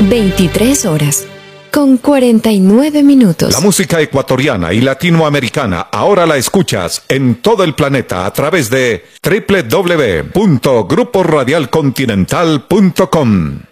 23 horas, con 49 minutos. La música ecuatoriana y latinoamericana ahora la escuchas en todo el planeta a través de www.gruporadialcontinental.com.